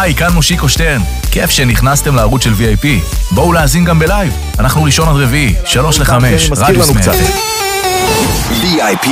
היי, כאן מושיקו שטרן. כיף שנכנסתם לערוץ של VIP. בואו להאזין גם בלייב. אנחנו ראשון עד רביעי, 3 ל-5, רדיוס 100. VIP